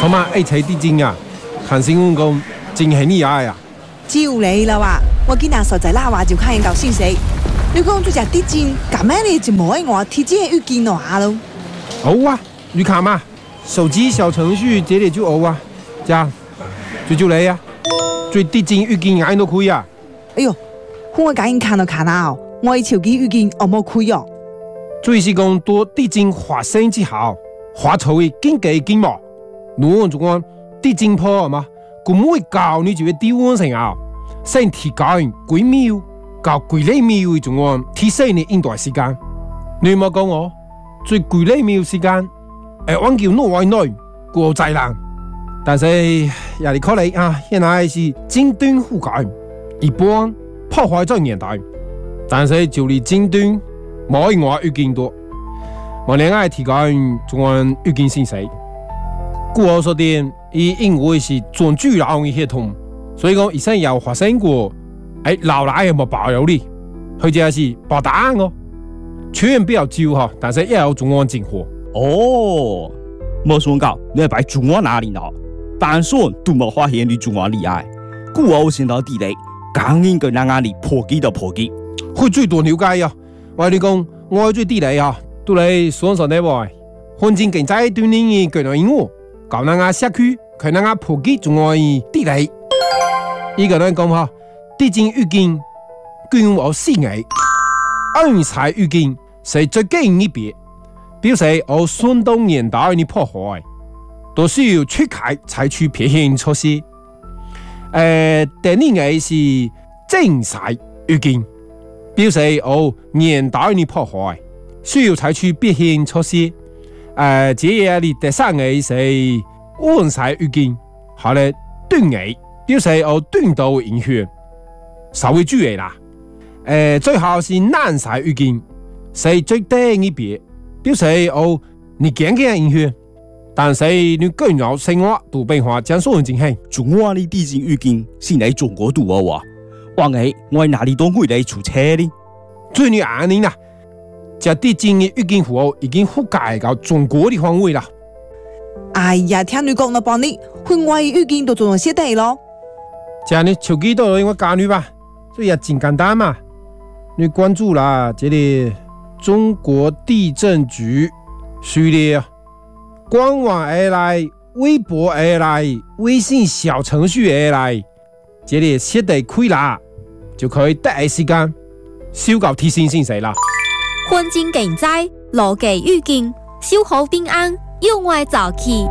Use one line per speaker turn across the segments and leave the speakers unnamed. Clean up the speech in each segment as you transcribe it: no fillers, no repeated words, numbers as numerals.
他妈爱猜地精啊，看新闻讲真系厉害啊！
照你啦話，我今日實在啦話就看見到消息，你講做隻地精，咁樣你就冇喺我提前預見落下咯。
好啊，你看嘛，手機小程序這裡就有啊，這樣就你啊，最地精預見眼都開啊！
哎呦，我趕緊看到看啊，我手機預見我冇開哦。
最是講多地精發生之後，發出嘅緊急警報，如就講地精破嘛，咁會教你就會低溫成啊，先提高幾秒到幾厘秒嘅種講提升你應對時間。你冇講我最幾厘秒時間，往叫挪外內過災難，但是也係可能啊，現在是尖端覆蓋，一般破壞在年代，但是就你尖端。冇我預見到，我另外提高仲按預見信息。故我所點，因為是全主流嘅系統，所以講以前有發生過，老奶有冇保佑你？佢就係保答案哦，全員比較少哈，但是也有仲按進貨。
哦，冇算到你係擺仲按哪裡呢？但算都冇發現你仲按厲害，故我先到地雷，剛應該讓你破機就破機，
佢最多了解啊！我你講，我最地雷啊，都嚟雙手呢位，環境競爭對你嘅技能應用，教人家社區，佢人家普及仲愛地雷。依個人講嚇，地精預見，據我視野，暗彩預見係最近一別，表示我相當年代嘅破壞，都需要出開採取撇險措施。第二個是正彩預見。表示年代嘅破壞，需要採取避險措施。這嘢你第三個是溫曬預見，後來短嘅表示短度影響，稍微注意啦。最後是難曬預見，係最低一別，表示你驚嘅影響，但是你個人生活都變化將所有進行。
中華的地精預見是喺中國度啊！話係我哪裡都會嚟出車呢？
最你眼呢，這地精嘅預見符號已經覆蓋到中國的範圍啦。
哎呀，聽你講到幫你，境外預見都做咗些地咯。
這你手機都我教你吧，這也真簡單嘛。你關注啦，這裡中國地震局序列，官網而來，微博而來，微信小程序而來，這裡寫得開啦。就可以第一時間收到提醒信息啦。
環境競災，邏輯預見，守好平安，用愛早起。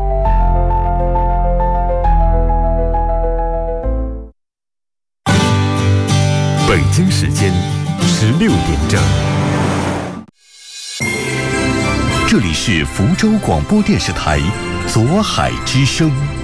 北京時間16點正，這裡是福州廣播電視台左海之聲。